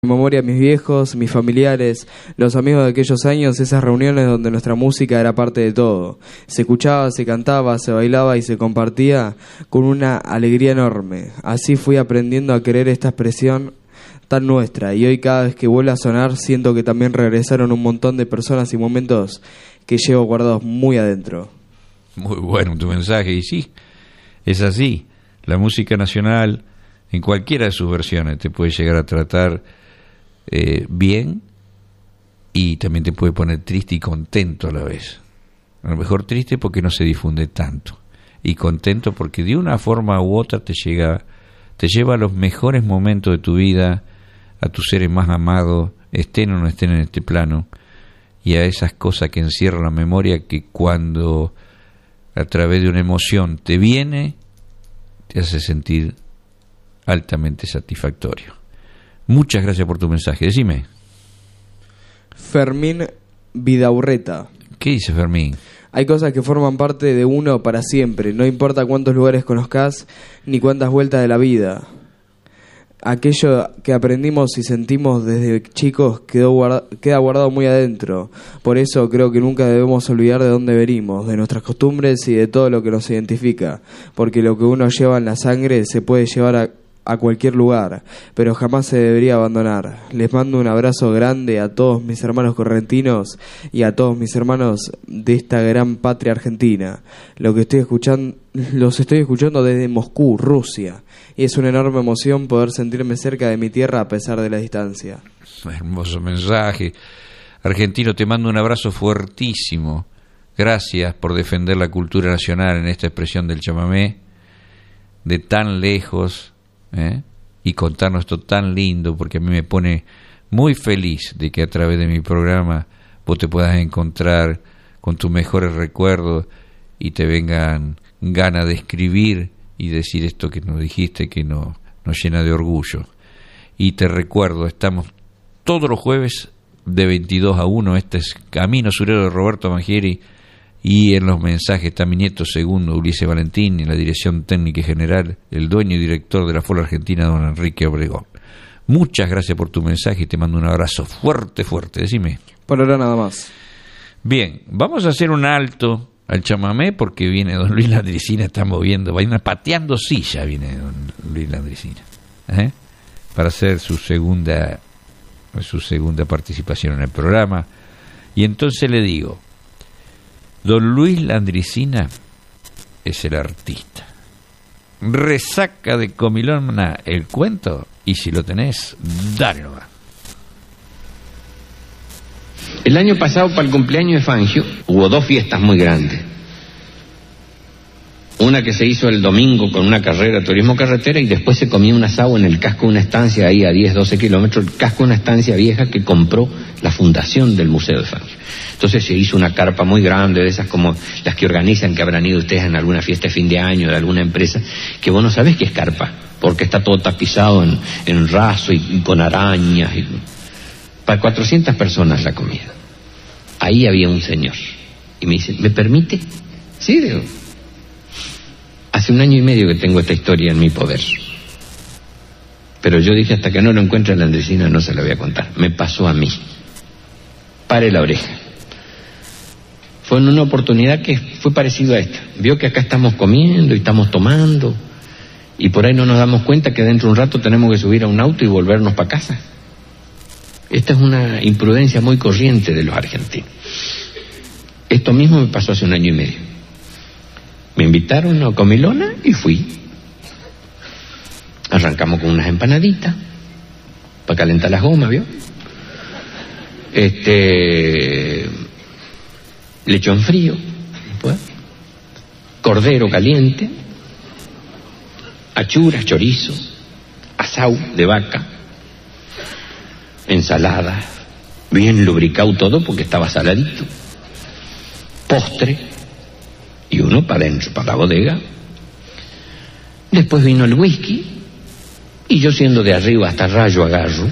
Memoria a mis viejos, mis familiares, los amigos de aquellos años, esas reuniones donde nuestra música era parte de todo. Se escuchaba, se cantaba, se bailaba y se compartía con una alegría enorme. Así fui aprendiendo a querer esta expresión tan nuestra, y hoy cada vez que vuelve a sonar siento que también regresaron un montón de personas y momentos que llevo guardados muy adentro. Muy bueno tu mensaje, y sí, es así. La música nacional, en cualquiera de sus versiones, te puede llegar a tratar bien, y también te puede poner triste y contento a la vez. A lo mejor triste porque no se difunde tanto, y contento porque de una forma u otra te lleva a los mejores momentos de tu vida, a tus seres más amados, estén o no estén en este plano, y a esas cosas que encierra la memoria, que cuando a través de una emoción te viene, te hace sentir altamente satisfactorio. Muchas gracias por tu mensaje. Decime. Fermín Vidaurreta. ¿Qué dice Fermín? Hay cosas que forman parte de uno para siempre. No importa cuántos lugares conozcas ni cuántas vueltas de la vida. Aquello que aprendimos y sentimos desde chicos queda guardado muy adentro. Por eso creo que nunca debemos olvidar de dónde venimos, de nuestras costumbres y de todo lo que nos identifica. Porque lo que uno lleva en la sangre se puede llevar a cualquier lugar, pero jamás se debería abandonar. Les mando un abrazo grande a todos mis hermanos correntinos y a todos mis hermanos de esta gran patria argentina. Los estoy escuchando desde Moscú, Rusia, y es una enorme emoción poder sentirme cerca de mi tierra a pesar de la distancia. Hermoso mensaje. Argentino, te mando un abrazo fuertísimo. Gracias por defender la cultura nacional en esta expresión del chamamé, de tan lejos, y contarnos esto tan lindo, porque a mí me pone muy feliz de que a través de mi programa vos te puedas encontrar con tus mejores recuerdos y te vengan ganas de escribir y decir esto que nos dijiste, que nos llena de orgullo. Y te recuerdo, estamos todos los jueves de 22 a 1, este es Camino Surero de Roberto Mangieri, y en los mensajes está mi nieto segundo, Ulises Valentín, y en la dirección técnica y general, el dueño y director de la FOLA Argentina, don Enrique Obregón. Muchas gracias por tu mensaje y te mando un abrazo fuerte, fuerte. Decime. Por ahora nada más. Bien, vamos a hacer un alto al chamamé porque viene don Luis Landricina, está moviendo, va a ir pateando silla, viene don Luis Landricina, para hacer su segunda participación en el programa. Y entonces le digo, don Luis Landricina es el artista. Resaca de comilona el cuento, y si lo tenés, dale nomás. El año pasado, para el cumpleaños de Fangio, hubo dos fiestas muy grandes. Una que se hizo el domingo con una carrera de turismo carretera, y después se comía un asado en el casco de una estancia ahí a 10, 12 kilómetros, el casco de una estancia vieja que compró la fundación del Museo de Fangio. Entonces se hizo una carpa muy grande, de esas como las que organizan, que habrán ido ustedes en alguna fiesta de fin de año de alguna empresa, que vos no sabés qué es carpa, porque está todo tapizado en raso y con arañas. Para 400 personas la comida. Ahí había un señor, y me dice, ¿me permite? Sí, digo. Hace 1 año y medio que tengo esta historia en mi poder. Pero yo dije, hasta que no lo encuentre en la Landricina no se lo voy a contar. Me pasó a mí. Pare la oreja. Fue en una oportunidad que fue parecido a esta. Vio que acá estamos comiendo y estamos tomando, y por ahí no nos damos cuenta que dentro de un rato tenemos que subir a un auto y volvernos para casa. Esta es una imprudencia muy corriente de los argentinos. Esto mismo me pasó hace 1 año y medio. Me invitaron a comilona y fui. Arrancamos con unas empanaditas para calentar las gomas, ¿vio? Lechón frío, pues, cordero caliente, achuras, chorizo, asau de vaca, ensalada, bien lubricado todo porque estaba saladito, postre, y uno para adentro, para la bodega. Después vino el whisky, y yo, siendo de arriba hasta rayo agarro,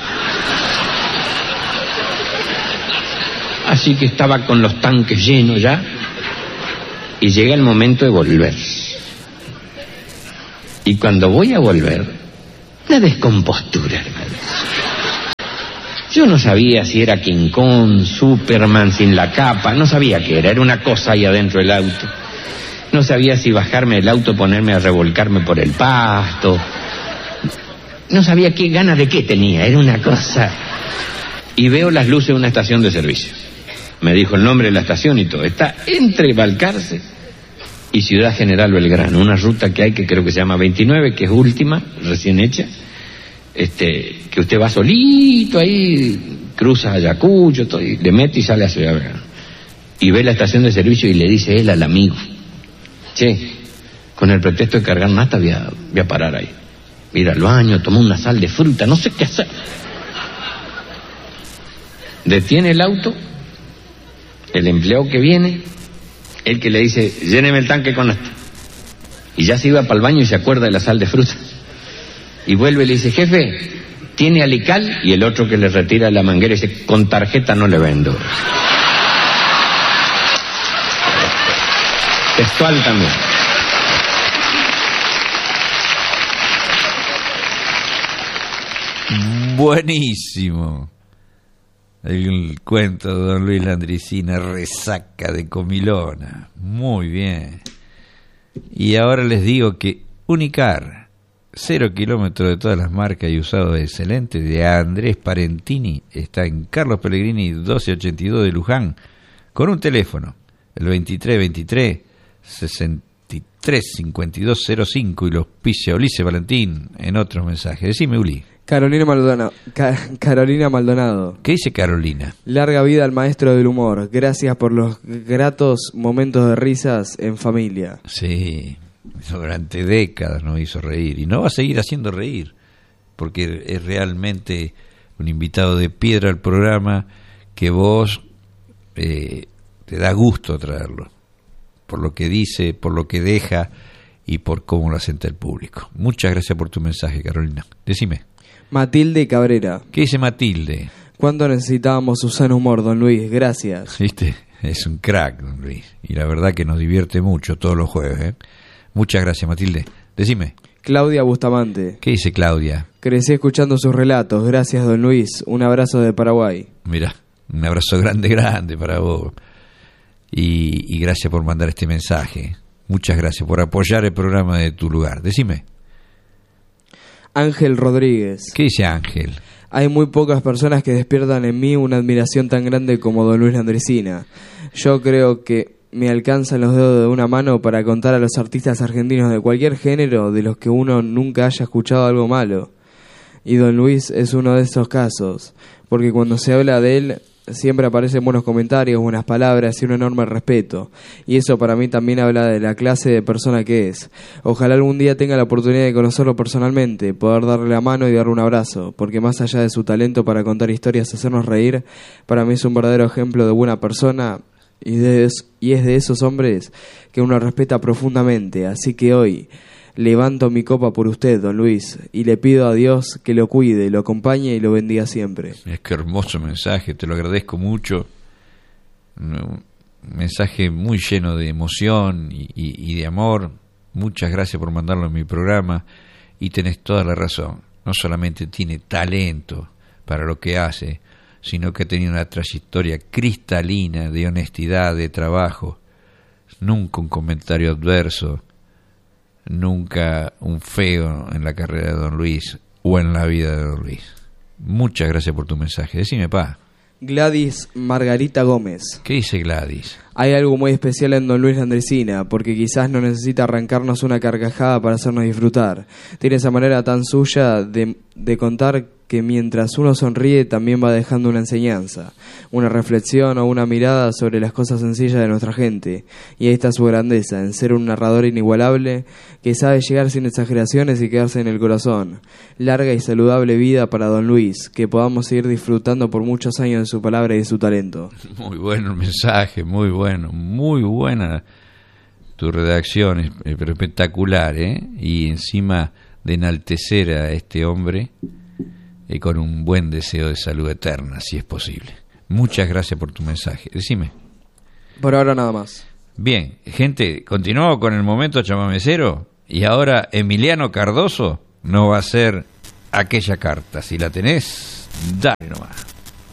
así que estaba con los tanques llenos ya, y llega el momento de volver. Y cuando voy a volver, la descompostura, hermano. Yo no sabía si era King Kong, Superman sin la capa, no sabía qué era una cosa ahí adentro del auto. No sabía si bajarme del auto, ponerme a revolcarme por el pasto. No sabía qué ganas de qué tenía, era una cosa. Y veo las luces de una estación de servicio. Me dijo el nombre de la estación y todo. Está entre Balcarce y Ciudad General Belgrano, una ruta que hay que creo que se llama 29, que es última, recién hecha. Que usted va solito ahí, cruza Ayacucho, todo, y le mete y sale a Ciudad Belgrano. Y ve la estación de servicio y le dice él al amigo: che, con el pretexto de cargar nata voy a parar ahí. Ir al baño, tomar una sal de fruta, no sé qué hacer. Detiene el auto, el empleado que viene, el que le dice: lléneme el tanque con nata. Y ya se iba para el baño y se acuerda de la sal de fruta. Y vuelve y le dice: jefe, ¿tiene alical? Y el otro que le retira la manguera dice: con tarjeta no le vendo. Textual también. Buenísimo. El cuento de don Luis Landricina, Resaca de Comilona. Muy bien. Y ahora les digo que Unicar, 0 kilómetros de todas las marcas y usados excelentes, de Andrés Parentini, está en Carlos Pellegrini 1282 de Luján, con un teléfono, el 2323 635205, y los auspicia Ulises Valentín en otros mensajes. Decime, Uli. Carolina Maldonado. ¿Qué dice Carolina? Larga vida al maestro del humor. Gracias por los gratos momentos de risas en familia. Sí, durante décadas nos hizo reír y no va a seguir haciendo reír, porque es realmente un invitado de piedra al programa que vos te da gusto traerlo, por lo que dice, por lo que deja y por cómo lo asienta el público. Muchas gracias por tu mensaje, Carolina. Decime. Matilde Cabrera. ¿Qué dice Matilde? ¿Cuándo necesitábamos su sano humor, don Luis? Gracias. ¿Viste? Es un crack, don Luis. Y la verdad que nos divierte mucho todos los jueves, ¿eh? Muchas gracias, Matilde. Decime. Claudia Bustamante. ¿Qué dice Claudia? Crecí escuchando sus relatos. Gracias, don Luis. Un abrazo de Paraguay. Mira, un abrazo grande para vos. Y gracias por mandar este mensaje. Muchas gracias por apoyar el programa de tu lugar. Decime. Ángel Rodríguez. ¿Qué dice Ángel? Hay muy pocas personas que despiertan en mí una admiración tan grande como don Luis Landricina. Yo creo que me alcanzan los dedos de una mano para contar a los artistas argentinos de cualquier género de los que uno nunca haya escuchado algo malo. Y don Luis es uno de esos casos, porque cuando se habla de él siempre aparecen buenos comentarios, buenas palabras y un enorme respeto. Y eso para mí también habla de la clase de persona que es. Ojalá algún día tenga la oportunidad de conocerlo personalmente, poder darle la mano y darle un abrazo, porque más allá de su talento para contar historias y hacernos reír, para mí es un verdadero ejemplo de buena persona y es de esos hombres que uno respeta profundamente. Así que hoy levanto mi copa por usted, don Luis, y le pido a Dios que lo cuide, lo acompañe y lo bendiga siempre. Es que hermoso mensaje, te lo agradezco mucho. Un mensaje muy lleno de emoción y de amor. Muchas gracias por mandarlo en mi programa. Y tenés toda la razón. No solamente tiene talento para lo que hace, sino que ha tenido una trayectoria cristalina de honestidad, de trabajo. Nunca un comentario adverso. Nunca un feo en la carrera de don Luis o en la vida de don Luis. Muchas gracias por tu mensaje. Decime, pa. Gladys Margarita Gómez. ¿Qué dice Gladys? Hay algo muy especial en don Luis Landricina, porque quizás no necesita arrancarnos una carcajada para hacernos disfrutar. Tiene esa manera tan suya de contar que mientras uno sonríe también va dejando una enseñanza, una reflexión o una mirada sobre las cosas sencillas de nuestra gente. Y ahí está su grandeza, en ser un narrador inigualable que sabe llegar sin exageraciones y quedarse en el corazón. Larga y saludable vida para don Luis, que podamos seguir disfrutando por muchos años de su palabra y de su talento. Muy bueno el mensaje, muy bueno, muy buena tu redacción, pero espectacular, ¿eh? Y encima de enaltecer a este hombre con un buen deseo de salud eterna, si es posible. Muchas gracias por tu mensaje. Decime. Por ahora nada más. Bien, gente, continuamos con el momento chamamecero y ahora Emiliano Cardoso nos va a hacer aquella carta. Si la tenés, dale nomás.